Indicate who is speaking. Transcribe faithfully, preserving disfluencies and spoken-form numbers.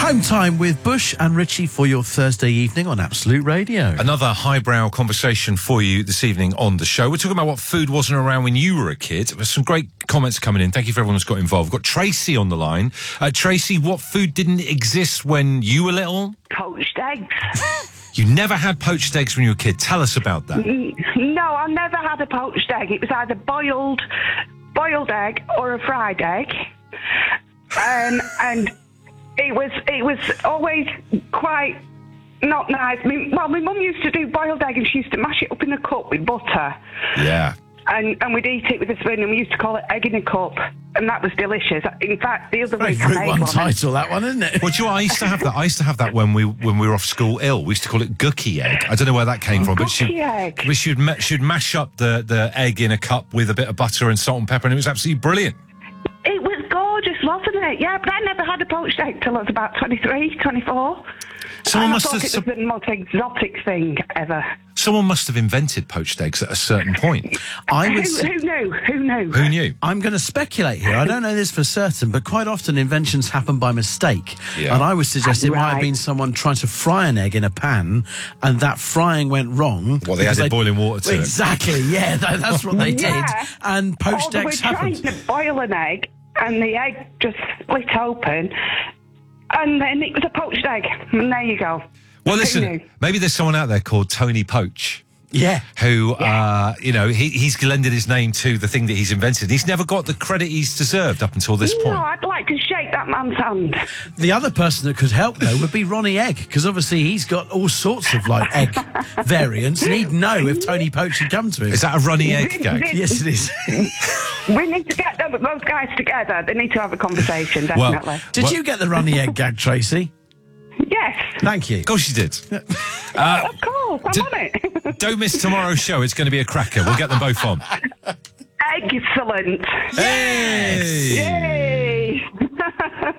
Speaker 1: Home time with Bush and Richie for your Thursday evening on Absolute Radio.
Speaker 2: Another highbrow conversation for you this evening on the show. We're talking about what food wasn't around when you were a kid. There's some great comments coming in. Thank you for everyone who's got involved. We've got Tracy on the line. Uh, Tracy, what food didn't exist when you were little?
Speaker 3: Poached eggs.
Speaker 2: You never had poached eggs when you were a kid. Tell us about that.
Speaker 3: No, I never had a poached egg. It was either boiled, boiled egg or a fried egg. Um, and it was it was always quite not nice. I mean, well, my mum used to do boiled egg and she used to mash it up in a cup with butter.
Speaker 2: Yeah.
Speaker 3: And, and we'd eat it with a spoon, and we used to call it egg in a cup, and that was delicious. In fact, the other
Speaker 1: Very
Speaker 3: week I
Speaker 1: good
Speaker 3: made
Speaker 1: one
Speaker 3: one.
Speaker 1: title, that one, isn't it?
Speaker 2: Well, do you know what? I used to have that. I used to have that when we when we were off school ill. We used to call it gookie egg. I don't know where that came from, but she
Speaker 3: Gookie egg.
Speaker 2: but she'd ma- she'd mash up the, the egg in a cup with a bit of butter and salt and pepper, and it was absolutely brilliant.
Speaker 3: It was gorgeous, wasn't it? Yeah, but I never had a poached egg till I was about twenty-three, twenty-four.
Speaker 2: Someone
Speaker 3: and
Speaker 2: must
Speaker 3: I thought
Speaker 2: have-
Speaker 3: it was the most exotic thing ever.
Speaker 2: Someone must have invented poached eggs at a certain point.
Speaker 1: I would
Speaker 3: Who,
Speaker 1: say,
Speaker 3: who knew? Who knew?
Speaker 2: Who knew?
Speaker 1: I'm going to speculate here. I don't know this for certain, but quite often inventions happen by mistake.
Speaker 2: Yeah.
Speaker 1: And I would suggest it might have
Speaker 3: Right.
Speaker 1: been someone trying to fry an egg in a pan, and that frying went wrong.
Speaker 2: Well, they
Speaker 1: because
Speaker 2: added boiling water to it.
Speaker 1: Exactly, yeah, that, that's what they
Speaker 3: Yeah.
Speaker 1: did. And poached
Speaker 3: Or they were
Speaker 1: eggs
Speaker 3: trying
Speaker 1: happened.
Speaker 3: to boil an egg, and the egg just split open, and then it was a poached egg. And there you go.
Speaker 2: Well,
Speaker 3: Who
Speaker 2: listen,
Speaker 3: knew?
Speaker 2: maybe there's someone out there called Tony Poach.
Speaker 1: Yeah.
Speaker 2: Who, uh, you know, he, he's lended his name to the thing that he's invented. He's never got the credit he's deserved up until this
Speaker 3: No,
Speaker 2: point.
Speaker 3: I'd like to shake that man's hand.
Speaker 1: The other person that could help, though, would be Ronnie Egg, because obviously he's got all sorts of, like, egg variants, and he'd know if Tony Poach had come to him.
Speaker 2: Is that a runny egg gag?
Speaker 1: Yes, it is.
Speaker 3: We need to get them, those guys together. They need to have a conversation,
Speaker 2: Well-
Speaker 3: definitely.
Speaker 1: Did
Speaker 2: What-
Speaker 1: you get the Ronnie Egg gag, Tracy?
Speaker 3: Yes,
Speaker 1: Thank you.
Speaker 2: Of course you did.
Speaker 3: of course, I'm
Speaker 2: d-
Speaker 3: on it.
Speaker 2: Don't miss tomorrow's show. It's going to be a cracker. We'll get them both on.
Speaker 3: Excellent.
Speaker 2: Hey!
Speaker 3: Yay!